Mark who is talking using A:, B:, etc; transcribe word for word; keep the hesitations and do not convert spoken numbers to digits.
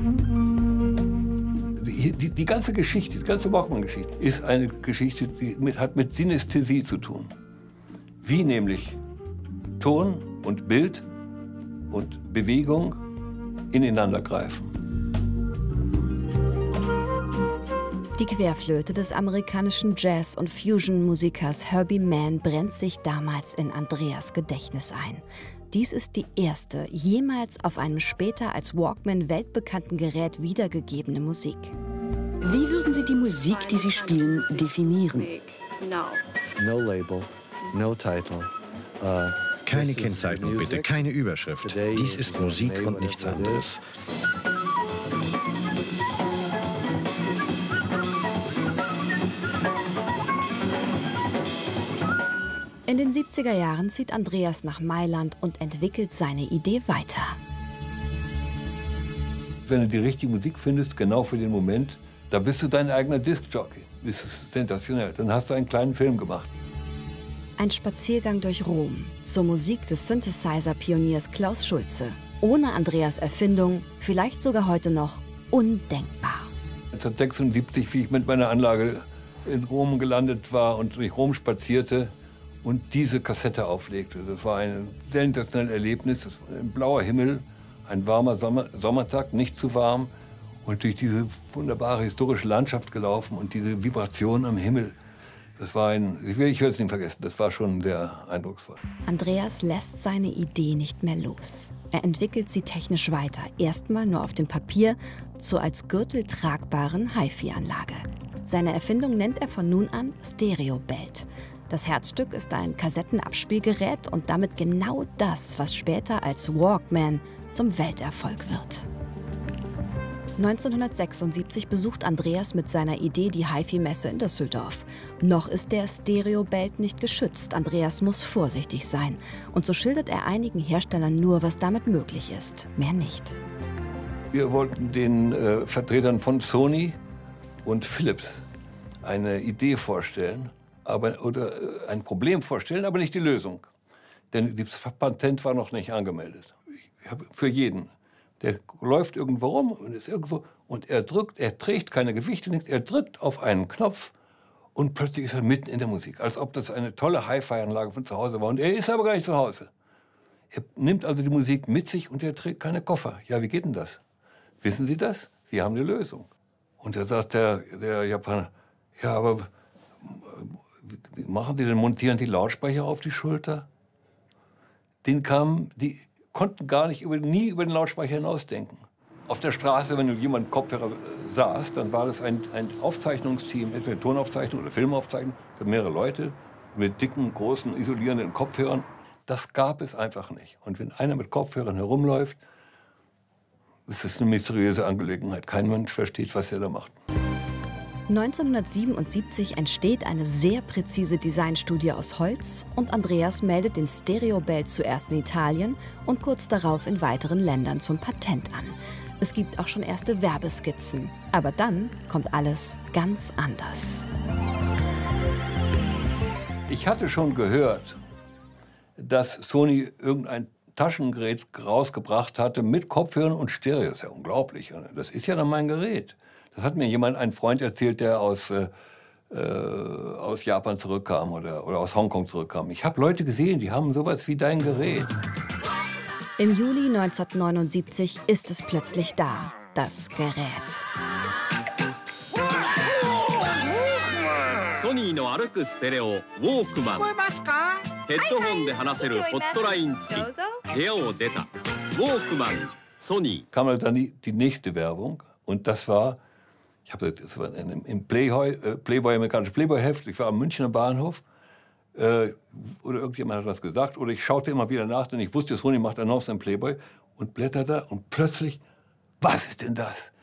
A: Die, die, die ganze Geschichte, die ganze Walkman-Geschichte ist eine Geschichte, die mit, hat mit Synästhesie zu tun. Wie nämlich Ton und Bild und Bewegung ineinander greifen.
B: Die Querflöte des amerikanischen Jazz- und Fusion-Musikers Herbie Mann brennt sich damals in Andreas' Gedächtnis ein. Dies ist die erste jemals auf einem später als Walkman weltbekannten Gerät wiedergegebene Musik.
C: Wie würden Sie die Musik, die Sie spielen, definieren?
D: No label, no title. Uh,
E: Keine Kennzeichnung bitte, keine Überschrift. Dies ist Musik und nichts anderes.
B: In den siebziger Jahren zieht Andreas nach Mailand und entwickelt seine Idee weiter.
A: Wenn du die richtige Musik findest, genau für den Moment, da bist du dein eigener Diskjockey. Das ist sensationell. Dann hast du einen kleinen Film gemacht.
B: Ein Spaziergang durch Rom zur Musik des Synthesizer-Pioniers Klaus Schulze. Ohne Andreas' Erfindung, vielleicht sogar heute noch, undenkbar.
A: neunzehnhundertsechsundsiebzig, wie ich mit meiner Anlage in Rom gelandet war und durch Rom spazierte und diese Kassette auflegte. Das war ein sensationelles Erlebnis. Das war ein blauer Himmel, ein warmer Sommer Sommertag, nicht zu warm. Und durch diese wunderbare historische Landschaft gelaufen und diese Vibration am Himmel. Das war ein, ich werde es nicht vergessen, das war schon sehr eindrucksvoll.
B: Andreas lässt seine Idee nicht mehr los. Er entwickelt sie technisch weiter, erstmal nur auf dem Papier, zur als Gürtel tragbaren HiFi-Anlage. Seine Erfindung nennt er von nun an Stereo-Belt. Das Herzstück ist ein Kassettenabspielgerät und damit genau das, was später als Walkman zum Welterfolg wird. neunzehnhundertsechsundsiebzig besucht Andreas mit seiner Idee die HiFi-Messe in Düsseldorf. Noch ist der Stereo-Belt nicht geschützt. Andreas muss vorsichtig sein. Und so schildert er einigen Herstellern nur, was damit möglich ist. Mehr nicht.
A: Wir wollten den äh, Vertretern von Sony und Philips eine Idee vorstellen, aber, oder äh, ein Problem vorstellen, aber nicht die Lösung. Denn das Patent war noch nicht angemeldet. Ich habe für jeden. Der läuft irgendwo rum und ist irgendwo und er drückt, er trägt keine Gewichte, nichts, er drückt auf einen Knopf und plötzlich ist er mitten in der Musik, als ob das eine tolle Hi-Fi-Anlage von zu Hause war. Und er ist aber gar nicht zu Hause. Er nimmt also die Musik mit sich und er trägt keine Koffer. Ja, wie geht denn das? Wissen Sie das? Wir haben eine Lösung. Und da sagt der, der Japaner, ja, aber wie machen Sie denn, montieren die Lautsprecher auf die Schulter? Den kamen die konnten gar nicht über, nie über den Lautsprecher hinausdenken. Auf der Straße, wenn du jemand Kopfhörer saß, dann war das ein, ein Aufzeichnungsteam, entweder Tonaufzeichnung oder Filmaufzeichnung, mehrere Leute mit dicken, großen, isolierenden Kopfhörern. Das gab es einfach nicht. Und wenn einer mit Kopfhörern herumläuft, ist das eine mysteriöse Angelegenheit. Kein Mensch versteht, was er da macht.
B: neunzehnhundertsiebenundsiebzig entsteht eine sehr präzise Designstudie aus Holz und Andreas meldet den Stereo-Belt zuerst in Italien und kurz darauf in weiteren Ländern zum Patent an. Es gibt auch schon erste Werbeskizzen. Aber dann kommt alles ganz anders.
A: Ich hatte schon gehört, dass Sony irgendein Taschengerät rausgebracht hatte mit Kopfhörern und Stereo. Das ist ja unglaublich. Das ist ja dann mein Gerät. Das hat mir jemand, ein Freund erzählt, der aus, äh, aus Japan zurückkam oder, oder aus Hongkong zurückkam. Ich habe Leute gesehen, die haben sowas wie dein Gerät.
B: Im Juli neunzehnhundertneunundsiebzig ist es plötzlich da, das Gerät.
F: Sony no Aruku Stereo Walkman. Headphone de hanaseru Hotline tsuki. Bureau o deta. Walkman. Sony.
A: Kam dann die, die nächste Werbung und das war, ich habe das war im Playboy, äh, Playboy, amerikanisches Playboy-Heft. Ich war am Münchner Bahnhof. Äh, oder irgendjemand hat das gesagt. Oder ich schaute immer wieder nach, denn ich wusste, Sony macht Annonce im Playboy. Und blätterte und plötzlich, was ist denn das?